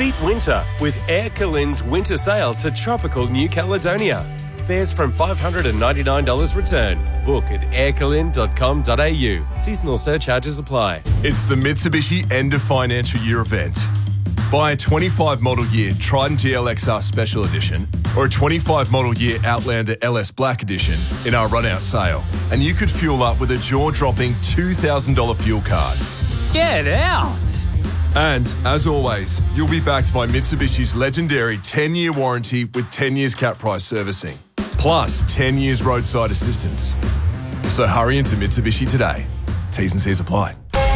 Beat winter with Air Calin's winter sale to tropical New Caledonia. Fares from $599 return. Book at aircalin.com.au. Seasonal surcharges apply. It's the Mitsubishi end of financial year event. Buy a 25 model year Triton GLXR Special Edition or a 25 model year Outlander LS Black Edition in our run-out sale, and you could fuel up with a jaw-dropping $2,000 fuel card. Get out! And, as always, you'll be backed by Mitsubishi's legendary 10-year warranty with 10 years cap price servicing, plus 10 years roadside assistance. So hurry into Mitsubishi today. T's and C's apply.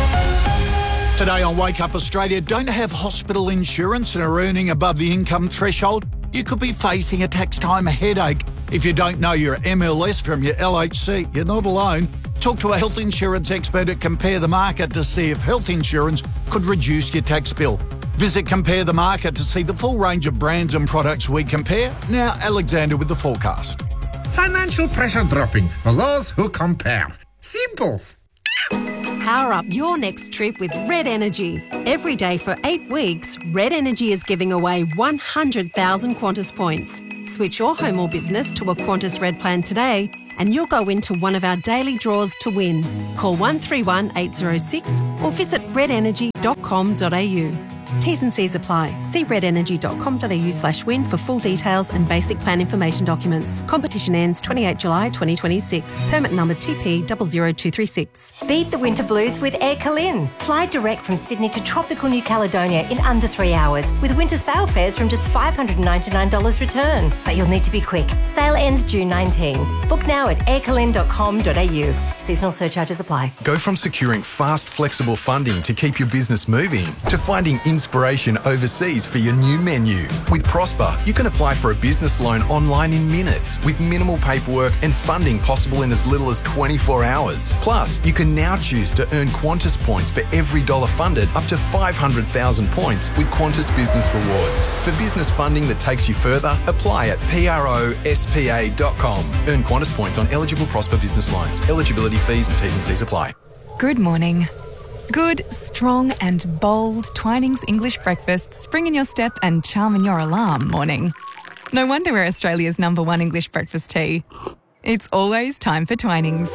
Today on Wake Up Australia, don't have hospital insurance and are earning above the income threshold? You could be facing a tax time headache. If you don't know your MLS from your LHC, you're not alone. Talk to a health insurance expert at Compare the Market to see if health insurance could reduce your tax bill. Visit Compare the Market to see the full range of brands and products we compare. Now, Alexander with the forecast. Financial pressure dropping for those who compare. Simples. Power up your next trip with Red Energy. Every day for 8 weeks, Red Energy is giving away 100,000 Qantas points. Switch your home or business to a Qantas Red plan today and you'll go into one of our daily draws to win. Call 131 806 or visit redenergy.com.au. T's and C's apply. See redenergy.com.au/win for full details and basic plan information documents. Competition ends 28 July 2026. Permit number TP00236. Beat the winter blues with Air Calin. Fly direct from Sydney to tropical New Caledonia in under 3 hours with winter sale fares from just $599 return. But you'll need to be quick. Sale ends June 19. Book now at aircalin.com.au. Seasonal surcharges apply. Go from securing fast, flexible funding to keep your business moving to finding inspiration overseas for your new menu. With Prosper, you can apply for a business loan online in minutes with minimal paperwork and funding possible in as little as 24 hours. Plus, you can now choose to earn Qantas points for every dollar funded up to 500,000 points with Qantas Business Rewards. For business funding that takes you further, apply at prospa.com. Earn Qantas points on eligible Prosper business loans. Eligibility fees and T's and C's apply. Good morning. Good, strong and bold Twinings English breakfast spring in your step and charm in your alarm morning. No wonder we're Australia's #1 English breakfast tea. It's always time for Twinings.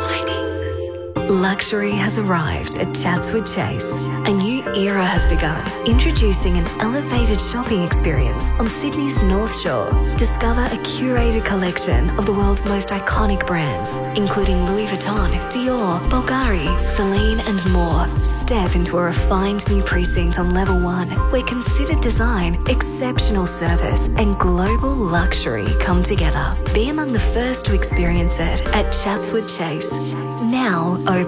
Luxury has arrived at Chatswood Chase. A new era has begun, introducing an elevated shopping experience on Sydney's North Shore. Discover a curated collection of the world's most iconic brands, including Louis Vuitton, Dior, Bulgari, Celine and more. Step into a refined new precinct on level 1, where considered design, exceptional service and global luxury come together. Be among the first to experience it at Chatswood Chase. Now open.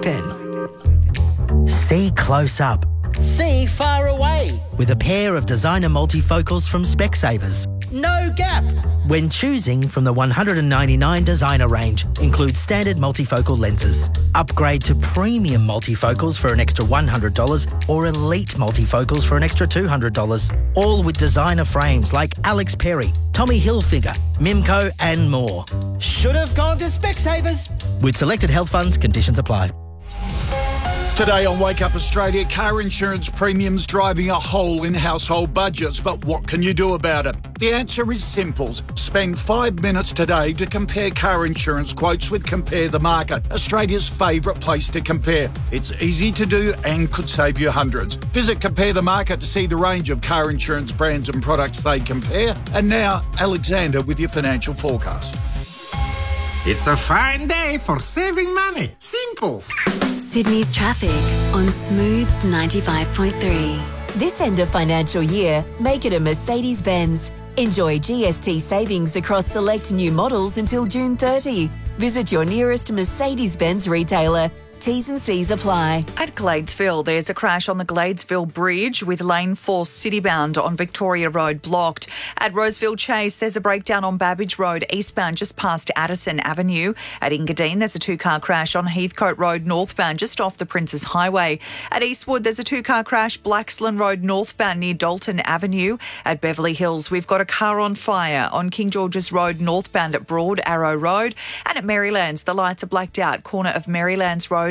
See close up. See far away. With a pair of designer multifocals from Specsavers. No gap. When choosing from the 199 designer range, includes standard multifocal lenses. Upgrade to premium multifocals for an extra $100 or elite multifocals for an extra $200. All with designer frames like Alex Perry, Tommy Hilfiger, Mimco and more. Should have gone to Specsavers. With selected health funds, conditions apply. Today on Wake Up Australia, car insurance premiums driving a hole in household budgets. But what can you do about it? The answer is simple. Spend 5 minutes today to compare car insurance quotes with Compare the Market, Australia's favourite place to compare. It's easy to do and could save you hundreds. Visit Compare the Market to see the range of car insurance brands and products they compare. And now, Alexander with your financial forecast. It's a fine day for saving money. Simples. Sydney's traffic on Smooth 95.3. This end of financial year, make it a Mercedes-Benz. Enjoy GST savings across select new models until June 30. Visit your nearest Mercedes-Benz retailer. T's and C's apply. At Gladesville, there's a crash on the Gladesville Bridge with lane 4 citybound on Victoria Road blocked. At Roseville Chase, there's a breakdown on Babbage Road eastbound just past Addison Avenue. At Engadine, there's a 2-car crash on Heathcote Road northbound just off the Princes Highway. At Eastwood, there's a 2-car crash Blaxland Road northbound near Dalton Avenue. At Beverly Hills, we've got a car on fire on King George's Road northbound at Broad Arrow Road. And at Marylands, the lights are blacked out, corner of Marylands Road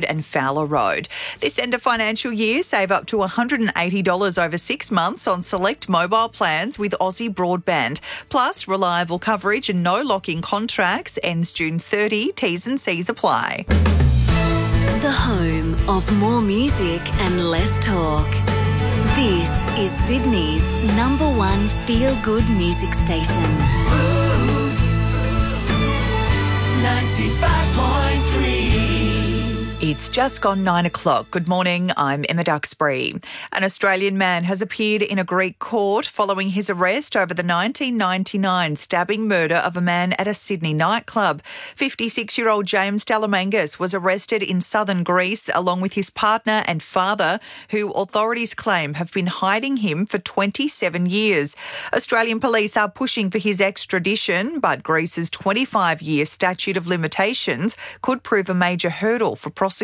Road and Fowler Road. This end of financial year, save up to $180 over 6 months on select mobile plans with Aussie Broadband. Plus, reliable coverage and no lock-in contracts. Ends June 30. T's and C's apply. The home of more music and less talk. This is Sydney's #1 feel-good music station. 95.3. It's just gone 9 o'clock. Good morning, I'm Emma Duxbury. An Australian man has appeared in a Greek court following his arrest over the 1999 stabbing murder of a man at a Sydney nightclub. 56-year-old James Dalamangas was arrested in southern Greece along with his partner and father, who authorities claim have been hiding him for 27 years. Australian police are pushing for his extradition, but Greece's 25-year statute of limitations could prove a major hurdle for prosecutors.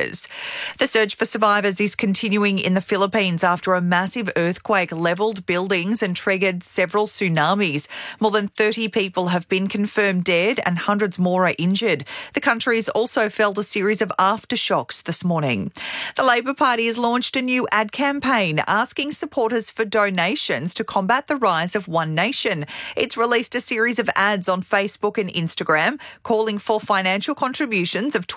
The search for survivors is continuing in the Philippines after a massive earthquake levelled buildings and triggered several tsunamis. More than 30 people have been confirmed dead and hundreds more are injured. The country has also felt a series of aftershocks this morning. The Labor Party has launched a new ad campaign asking supporters for donations to combat the rise of One Nation. It's released a series of ads on Facebook and Instagram calling for financial contributions of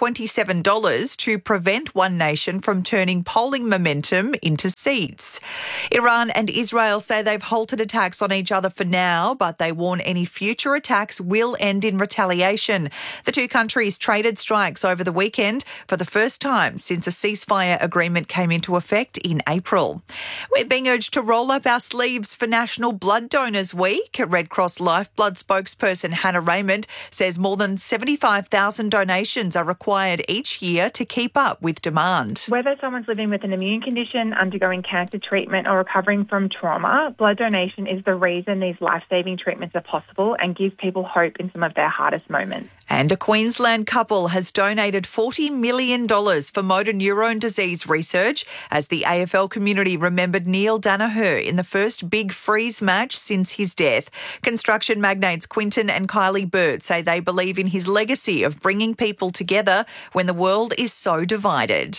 $27 to prevent One Nation from turning polling momentum into seats. Iran and Israel say they've halted attacks on each other for now, but they warn any future attacks will end in retaliation. The two countries traded strikes over the weekend for the first time since a ceasefire agreement came into effect in April. We're being urged to roll up our sleeves for National Blood Donors Week. Red Cross Lifeblood spokesperson Hannah Raymond says more than 75,000 donations are required each year to keep up with demand. Whether someone's living with an immune condition, undergoing cancer treatment or recovering from trauma, blood donation is the reason these life-saving treatments are possible and gives people hope in some of their hardest moments. And a Queensland couple has donated $40 million for motor neurone disease research as the AFL community remembered Neil Danaher in the first big freeze match since his death. Construction magnates Quinton and Kylie Burt say they believe in his legacy of bringing people together when the world is so divided.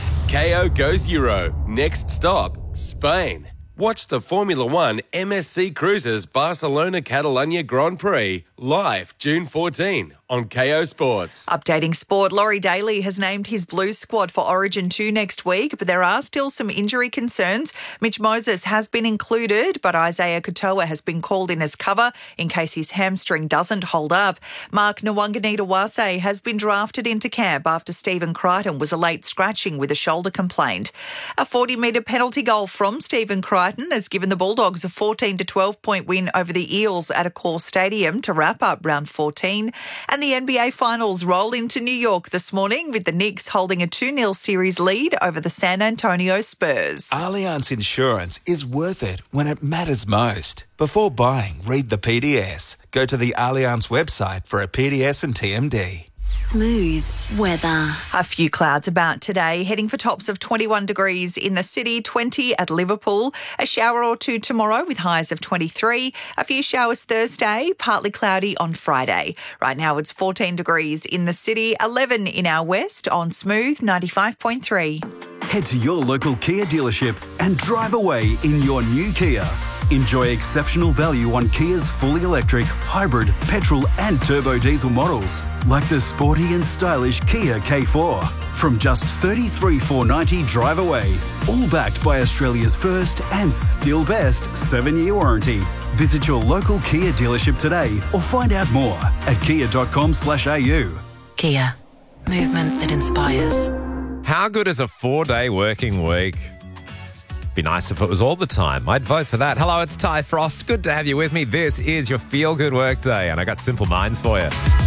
KO goes Euro. Next stop, Spain. Watch the Formula One MSC Cruises Barcelona Catalunya Grand Prix live June 14 on KO Sports. Updating sport, Laurie Daly has named his Blues squad for Origin 2 next week, but there are still some injury concerns. Mitch Moses has been included, but Isaiah Katoa has been called in as cover in case his hamstring doesn't hold up. Mark Nwanganita-Wase has been drafted into camp after Stephen Crichton was a late scratching with a shoulder complaint. A 40-metre penalty goal from Stephen Crichton has given the Bulldogs a 14-12 point win over the Eels at Accor Stadium to wrap up round 14. And the NBA Finals roll into New York this morning with the Knicks holding a 2-0 series lead over the San Antonio Spurs. Allianz Insurance is worth it when it matters most. Before buying, read the PDS. Go to the Allianz website for a PDS and TMD. Smooth weather. A few clouds about today, heading for tops of 21 degrees in the city, 20 at Liverpool. A shower or two tomorrow with highs of 23. A few showers Thursday, partly cloudy on Friday. Right now it's 14 degrees in the city, 11 in our west on Smooth 95.3. Head to your local Kia dealership and drive away in your new Kia. Enjoy exceptional value on Kia's fully electric, hybrid, petrol and turbo diesel models, like the sporty and stylish Kia K4. From just $33,490 drive away, all backed by Australia's first and still best 7-year warranty. Visit your local Kia dealership today or find out more at kia.com/au. Kia, movement that inspires. How good is a 4-day working week? Be nice if it was all the time. I'd vote for that. Hello, it's Ty Frost. Good to have you with me. This is your Feel Good Work Day, and I got Simple Minds for you.